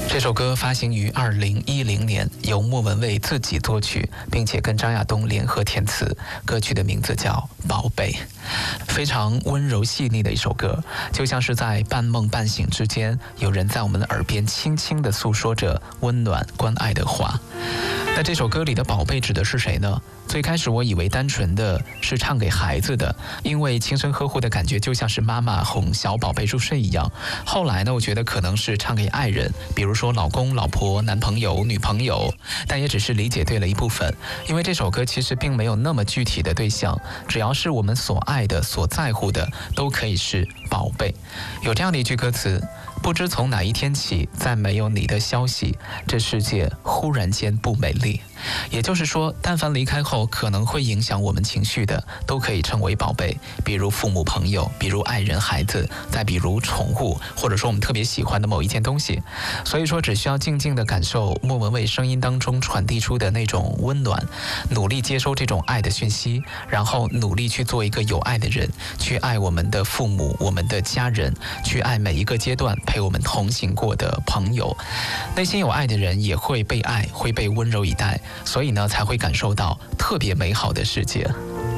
这首歌发行于2010年，由莫文蔚自己作曲，并且跟张亚东联合填词。歌曲的名字叫《宝贝》，非常温柔细腻的一首歌，就像是在半梦半醒之间，有人在我们的耳边轻轻地诉说着温暖关爱的话。那这首歌里的宝贝指的是谁呢？最开始我以为单纯的是唱给孩子的，因为亲生呵护的感觉就像是妈妈哄小宝贝入睡一样。后来呢，我觉得可能是唱给爱人，比如说老公、老婆、男朋友、女朋友，但也只是理解对了一部分，因为这首歌其实并没有那么具体的对象，只要是我们所爱的、所在乎的，都可以是宝贝。有这样的一句歌词：不知从哪一天起，再没有你的消息，这世界忽然间不美丽。也就是说，但凡离开后可能会影响我们情绪的，都可以称为宝贝，比如父母、朋友，比如爱人、孩子，再比如宠物，或者说我们特别喜欢的某一件东西。所以说，只需要静静地感受莫文蔚声音当中传递出的那种温暖，努力接收这种爱的讯息，然后努力去做一个有爱的人，去爱我们的父母、我们的家人，去爱每一个阶段陪我们同行过的朋友。内心有爱的人也会被爱，会被温柔以待，所以呢，才会感受到特别美好的世界。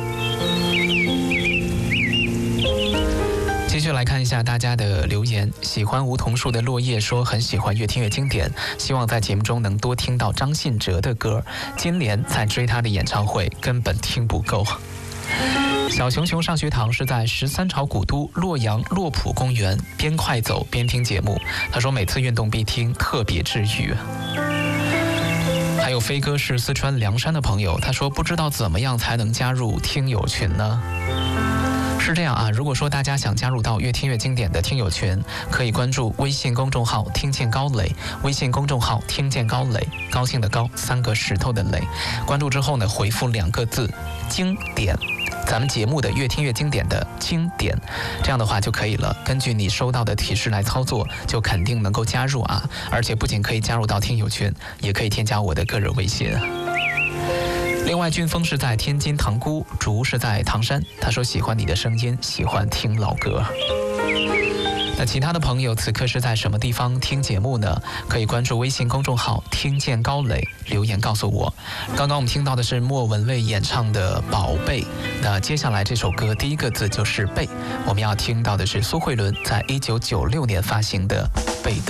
继续来看一下大家的留言。喜欢梧桐树的落叶说很喜欢越听越经典，希望在节目中能多听到张信哲的歌。今年才追他的演唱会，根本听不够。小熊熊上学堂是在13朝古都洛阳洛浦公园边快走边听节目，他说每次运动必听，特别治愈。还有飞哥是四川凉山的朋友，他说不知道怎么样才能加入听友群呢？是这样啊，如果说大家想加入到越听越经典的听友群，可以关注微信公众号听见高磊，微信公众号听见高磊，高兴的高，3个石头的磊。关注之后呢，回复2个字经典，咱们节目的越听越经典的经典，这样的话就可以了。根据你收到的提示来操作，就肯定能够加入啊！而且不仅可以加入到听友群，也可以添加我的个人微信。另外，俊峰是在天津塘沽，竹是在唐山。他说喜欢你的声音，喜欢听老歌。那其他的朋友此刻是在什么地方听节目呢？可以关注微信公众号听见高磊，留言告诉我。刚刚我们听到的是莫文蔚演唱的宝贝，那接下来这首歌第一个字就是贝，我们要听到的是苏慧伦在1996年发行的被动。